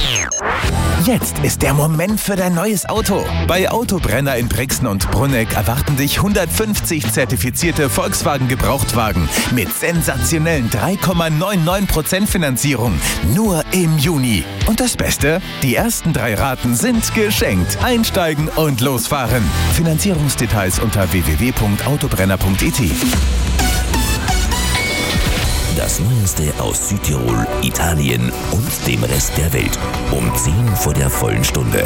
Jetzt ist der Moment für dein neues Auto. Bei Autobrenner in Brixen und Brunegg erwarten dich 150 zertifizierte Volkswagen-Gebrauchtwagen mit sensationellen 3,99% Finanzierung. Nur im Juni. Und das Beste? Die ersten 3 Raten sind geschenkt. Einsteigen und losfahren. Finanzierungsdetails unter www.autobrenner.it. Das Neueste aus Südtirol, Italien und dem Rest der Welt. Um 10 vor der vollen Stunde.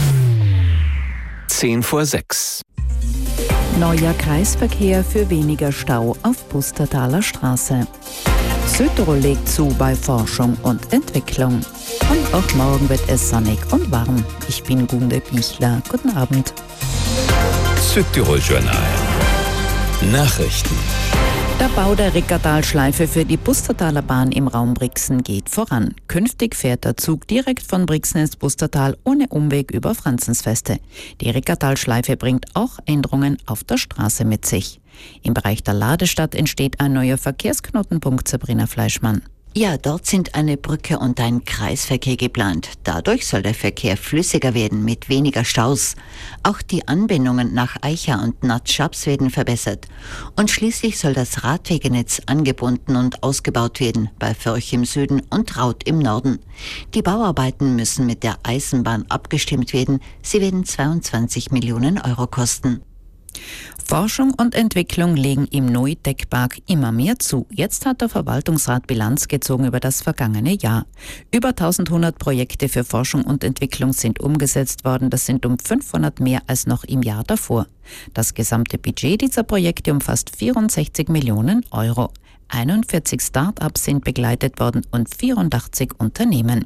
5:10. Neuer Kreisverkehr für weniger Stau auf Pustertaler Straße. Südtirol legt zu bei Forschung und Entwicklung. Und auch morgen wird es sonnig und warm. Ich bin Gunde Bichler. Guten Abend. Südtirol Journal. Nachrichten. Der Bau der Rickertalschleife für die Pustertaler Bahn im Raum Brixen geht voran. Künftig fährt der Zug direkt von Brixen ins Pustertal ohne Umweg über Franzensfeste. Die Rickertalschleife bringt auch Änderungen auf der Straße mit sich. Im Bereich der Ladestadt entsteht ein neuer Verkehrsknotenpunkt, Sabrina Fleischmann. Ja, dort sind eine Brücke und ein Kreisverkehr geplant. Dadurch soll der Verkehr flüssiger werden mit weniger Staus. Auch die Anbindungen nach Eicha und Natschabs werden verbessert. Und schließlich soll das Radwegenetz angebunden und ausgebaut werden, bei Förch im Süden und Raut im Norden. Die Bauarbeiten müssen mit der Eisenbahn abgestimmt werden. Sie werden 22 Millionen Euro kosten. Forschung und Entwicklung legen im Neu-Tech-Park immer mehr zu. Jetzt hat der Verwaltungsrat Bilanz gezogen über das vergangene Jahr. Über 1100 Projekte für Forschung und Entwicklung sind umgesetzt worden. Das sind um 500 mehr als noch im Jahr davor. Das gesamte Budget dieser Projekte umfasst 64 Millionen Euro. 41 Start-ups sind begleitet worden und 84 Unternehmen.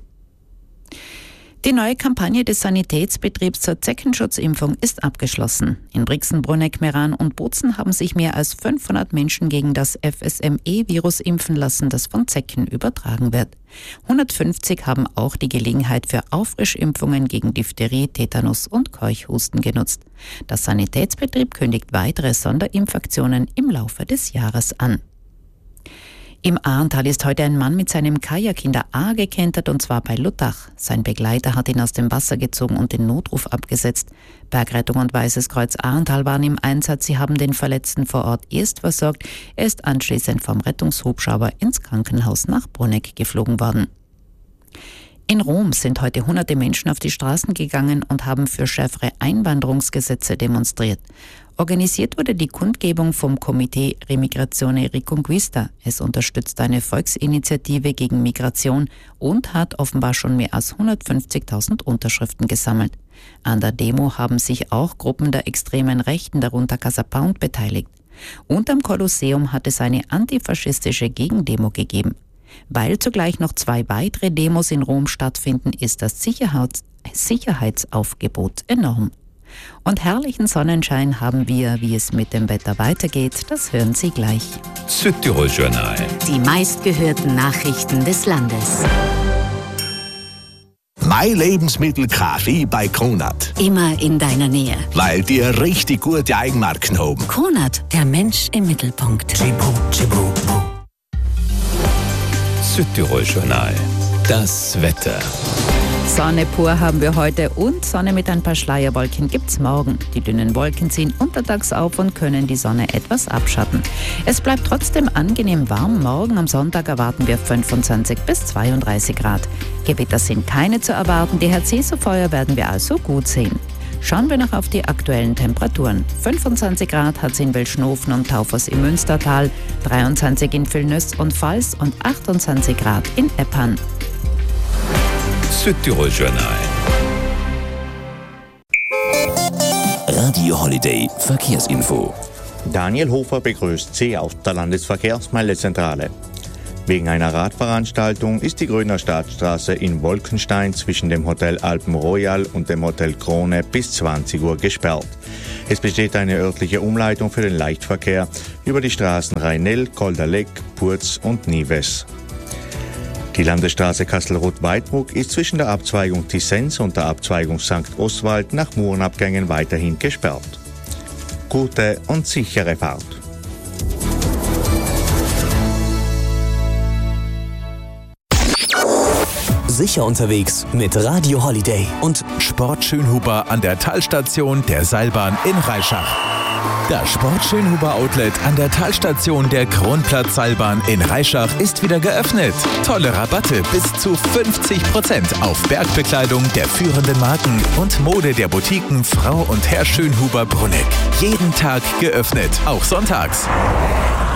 Die neue Kampagne des Sanitätsbetriebs zur Zeckenschutzimpfung ist abgeschlossen. In Brixen, Brunegg, Meran und Bozen haben sich mehr als 500 Menschen gegen das FSME-Virus impfen lassen, das von Zecken übertragen wird. 150 haben auch die Gelegenheit für Auffrischimpfungen gegen Diphtherie, Tetanus und Keuchhusten genutzt. Der Sanitätsbetrieb kündigt weitere Sonderimpfaktionen im Laufe des Jahres an. Im Ahrntal ist heute ein Mann mit seinem Kajak in der Ahr gekentert, und zwar bei Luttach. Sein Begleiter hat ihn aus dem Wasser gezogen und den Notruf abgesetzt. Bergrettung und Weißes Kreuz Ahrntal waren im Einsatz. Sie haben den Verletzten vor Ort erst versorgt. Er ist anschließend vom Rettungshubschrauber ins Krankenhaus nach Brunegg geflogen worden. In Rom sind heute hunderte Menschen auf die Straßen gegangen und haben für schärfere Einwanderungsgesetze demonstriert. Organisiert wurde die Kundgebung vom Komitee Remigrazione Reconquista. Es unterstützt eine Volksinitiative gegen Migration und hat offenbar schon mehr als 150.000 Unterschriften gesammelt. An der Demo haben sich auch Gruppen der extremen Rechten, darunter Casa Pound, beteiligt. Und am Kolosseum hat es eine antifaschistische Gegendemo gegeben. Weil zugleich noch 2 weitere Demos in Rom stattfinden, ist das Sicherheitsaufgebot enorm. Und herrlichen Sonnenschein haben wir. Wie es mit dem Wetter weitergeht, das hören Sie gleich. Südtirol Journal. Die meistgehörten Nachrichten des Landes. Mein Lebensmittel Kaffee bei Kronat. Immer in deiner Nähe. Weil die richtig gute Eigenmarken haben. Kronat, der Mensch im Mittelpunkt. Südtirol Journal. Das Wetter. Sonne pur haben wir heute und Sonne mit ein paar Schleierwolken gibt's morgen. Die dünnen Wolken ziehen untertags auf und können die Sonne etwas abschatten. Es bleibt trotzdem angenehm warm. Morgen am Sonntag erwarten wir 25 bis 32 Grad. Gewitter sind keine zu erwarten. Die Herzeso-Feuer werden wir also gut sehen. Schauen wir noch auf die aktuellen Temperaturen. 25 Grad hat es in Welschnofen und Taufers im Münstertal, 23 in Vilnöss und Pfalz und 28 Grad in Eppan. Südtirol Journal. Radio Holiday Verkehrsinfo. Daniel Hofer begrüßt Sie auf der Landesverkehrsmeldezentrale. Wegen einer Radveranstaltung ist die Grüner Stadtstraße in Wolkenstein zwischen dem Hotel Alpen Royal und dem Hotel Krone bis 20 Uhr gesperrt. Es besteht eine örtliche Umleitung für den Leichtverkehr über die Straßen Rheinell, Kolderleck, Purz und Nives. Die Landesstraße Kastelruth-Weidbruck ist zwischen der Abzweigung Tissens und der Abzweigung St. Oswald nach Murenabgängen weiterhin gesperrt. Gute und sichere Fahrt. sicher unterwegs mit Radio Holiday. Und Sport Schönhuber an der Talstation der Seilbahn in Reischach. Das Sport Schönhuber Outlet an der Talstation der Kronplatz-Seilbahn in Reischach ist wieder geöffnet. Tolle Rabatte bis zu 50% auf Bergbekleidung der führenden Marken und Mode der Boutiquen Frau und Herr Schönhuber Bruneck. Jeden Tag geöffnet, auch sonntags.